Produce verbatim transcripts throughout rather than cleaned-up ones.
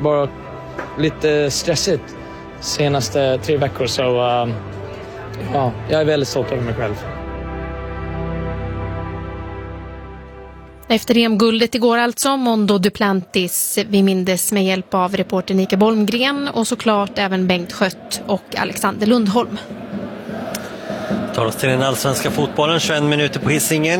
bara lite stressigt senaste tre veckor. Så uh, ja, jag är väldigt stolt över mig själv. Efter E M-guldet igår alltså, Mondo Duplantis, vi mindes med hjälp av reporter Nika Bolmgren och såklart även Bengt Skött och Alexander Lundholm. Tar oss till den allsvenska fotbollen, tjugoen minuter på Hisingen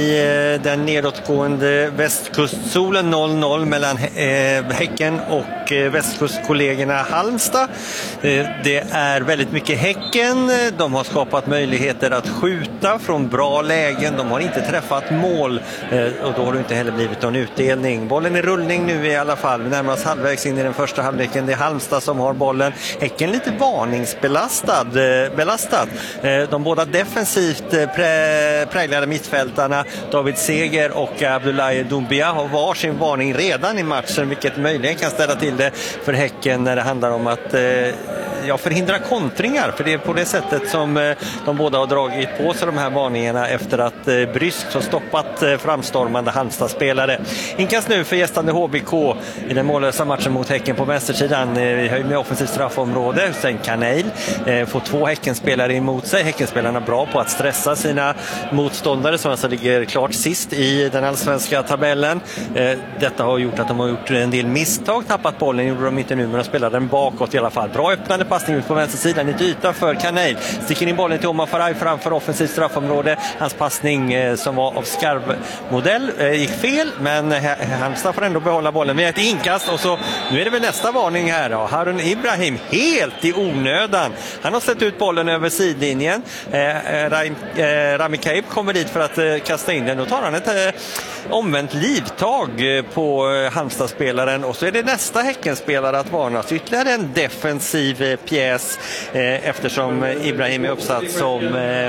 i den nedåtgående västkustsolen, noll noll mellan eh, Häcken och eh, västkustkollegorna Halmstad. Eh, det är väldigt mycket Häcken, de har skapat möjligheter att skjuta från bra lägen, de har inte träffat mål eh, och då har det inte heller blivit någon utdelning. Bollen är rullning nu i alla fall, vi närmar oss halvvägs in i den första halvleken, det är Halmstad som har bollen. Häcken lite varningsbelastad, eh, belastad. Eh, de båda defensivt prä, präglade mittfältarna David Seger och Abdullahi Doumbia har varsin varning redan i matchen, vilket möjligen kan ställa till det för Häcken när det handlar om att eh, ja, förhindra kontringar, för det är på det sättet som eh, de båda har dragit på sig de här varningarna efter att eh, bryskt har stoppat eh, framstormande Halmstad-spelare. Inkast nu för gästande H B K i den mållösa matchen mot Häcken på vänstersidan. Eh, vi har ju med offensivt straffområde, sen Kanel eh, får två Häckenspelare emot sig. Häckenspelarna bra på att stressa sina motståndare som alltså ligger klart sist i den allsvenska tabellen. Eh, detta har gjort att de har gjort en del misstag, tappat bollen, gjorde de inte nu, men de spelar den bakåt i alla fall. Bra öppnande passning ut på vänstersidan, lite yta för Kanel. Sticker in bollen till Omar Faraj framför offensivt straffområde. Hans passning eh, som var av skarvmodell eh, gick fel, men Halmstad får ändå behålla bollen med ett inkast och så, nu är det väl nästa varning här då. Harun Ibrahim helt i onödan. Han har sett ut bollen över sidlinjen. Eh, Ram, eh, Rami Kaib kommer dit för att eh, kasta in den. Då tar han ett eh, omvänt livtag eh, på eh, Halmstad-spelaren och så är det nästa Häckenspelare att varnas. Ytterligare en defensiv eh, pjäs eh, eftersom eh, Ibrahim är uppsatt som eh,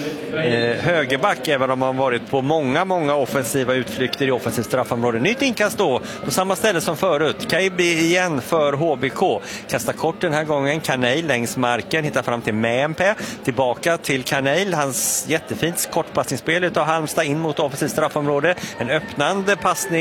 eh, högerback, även om han varit på många, många offensiva utflykter i offensivt straffområde. Nytt inkast då på samma ställe som förut. Kaib igen för H B K. Kastar kort den här gången. Kanel längs marken, hittar fram till Mämpä. Tillbaka till Kanel, hans jättefint kortpassningsspel utav Halmstad in mot offensivt straffområde. En öppnande passning